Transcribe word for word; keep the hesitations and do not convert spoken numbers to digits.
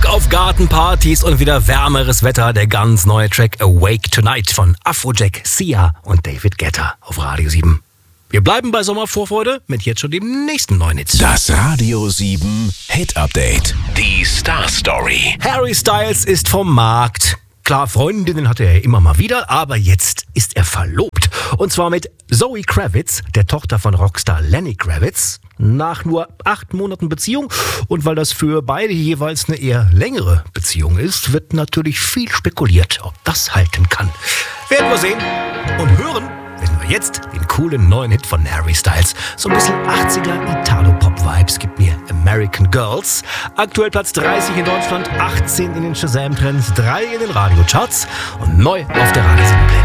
Bock auf Gartenpartys und wieder wärmeres Wetter. Der ganz neue Track Awake Tonight von Afrojack, Sia und David Guetta auf Radio sieben. Wir bleiben bei Sommervorfreude mit jetzt schon dem nächsten neuen Hit. Das Radio sieben Hit Update. Die Star Story. Harry Styles ist vom Markt. Klar, Freundinnen hatte er immer mal wieder, aber jetzt ist er verlobt. Und zwar mit Zoe Kravitz, der Tochter von Rockstar Lenny Kravitz. Nach nur acht Monaten Beziehung und weil das für beide jeweils eine eher längere Beziehung ist, wird natürlich viel spekuliert, ob das halten kann. Werden wir sehen und hören, wenn wir jetzt den coolen neuen Hit von Harry Styles. So ein bisschen achtziger Italo-Pop-Vibes gibt mir American Girls. Aktuell Platz dreißig in Deutschland, achtzehn in den Shazam-Trends, drei in den Radiocharts und neu auf der Radio sieben.